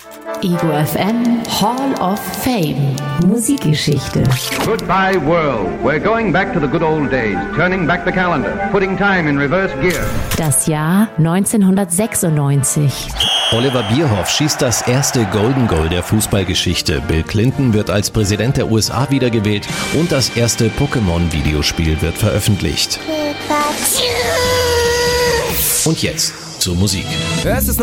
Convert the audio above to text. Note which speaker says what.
Speaker 1: Ego FM Hall of Fame. Musikgeschichte.
Speaker 2: Goodbye world. We're going back to the good old days. Turning back the calendar. Putting time in reverse gear.
Speaker 1: Das Jahr 1996.
Speaker 3: Oliver Bierhoff schießt das erste Golden Goal der Fußballgeschichte. Bill Clinton wird als Präsident der USA wiedergewählt und das erste Pokémon-Videospiel wird veröffentlicht. Und jetzt zur Musik.
Speaker 4: Es ist